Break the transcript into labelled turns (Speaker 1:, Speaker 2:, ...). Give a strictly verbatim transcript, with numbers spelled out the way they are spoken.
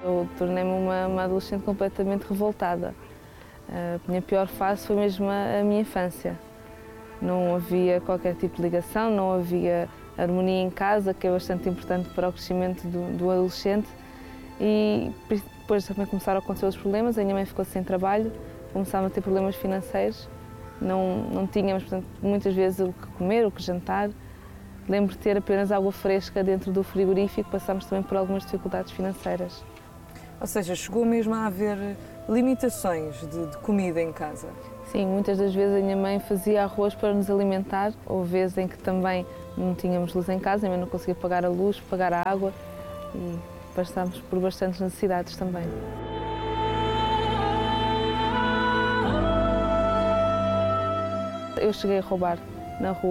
Speaker 1: Eu tornei-me uma, uma adolescente completamente revoltada. A minha pior fase foi mesmo a, a minha infância. Não havia qualquer tipo de ligação, não havia harmonia em casa, que é bastante importante para o crescimento do, do adolescente. E depois também começaram a acontecer os problemas, a minha mãe ficou sem trabalho, começaram a ter problemas financeiros, não, não tínhamos, portanto, muitas vezes o que comer, o que jantar. Lembro de ter apenas água fresca dentro do frigorífico, passámos também por algumas dificuldades financeiras.
Speaker 2: Ou seja, chegou mesmo a haver limitações de, de comida em casa?
Speaker 1: Sim, muitas das vezes a minha mãe fazia arroz para nos alimentar. Houve vezes em que também não tínhamos luz em casa, a minha mãe não conseguia pagar a luz, pagar a água e passámos por bastantes necessidades também. Eu cheguei a roubar na rua.